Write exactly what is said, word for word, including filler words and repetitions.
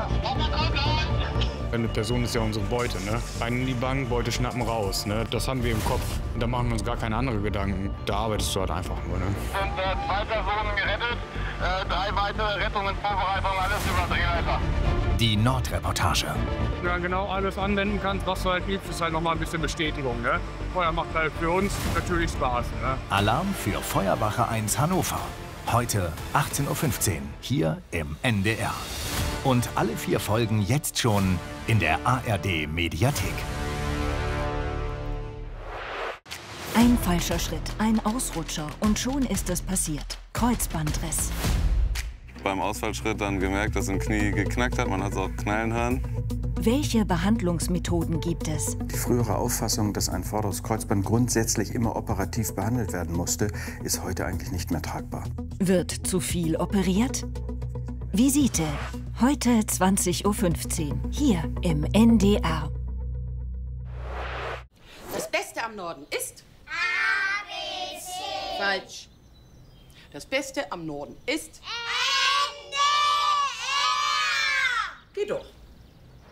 Eine Person ist ja unsere Beute, ne? Rein in die Bank, Beute schnappen, raus, ne? Das haben wir im Kopf. Und da machen wir uns gar keine anderen Gedanken. Da arbeitest du halt einfach nur, ne? Sind äh, zwei Personen gerettet, äh, drei weitere Rettungen, Vorbereitung, alles über Drehleiter. Die Nordreportage. Ja, genau alles anwenden kannst, was du halt liebst, ist halt nochmal ein bisschen Bestätigung, ne? Feuer macht halt für uns natürlich Spaß, ne? Alarm für Feuerwache eins Hannover. Heute achtzehn Uhr fünfzehn, hier im N D R. Und alle vier Folgen jetzt schon in der A R D-Mediathek. Ein falscher Schritt, ein Ausrutscher und schon ist es passiert. Kreuzbandriss. Beim Ausfallschritt dann gemerkt, dass ein Knie geknackt hat. Man hat es auch knallen hören. Welche Behandlungsmethoden gibt es? Die frühere Auffassung, dass ein vorderes Kreuzband grundsätzlich immer operativ behandelt werden musste, ist heute eigentlich nicht mehr tragbar. Wird zu viel operiert? Visite. Heute zwanzig Uhr fünfzehn. Hier im N D R. Das Beste am Norden ist? A B C. Falsch. Das Beste am Norden ist? N D R. Geh doch.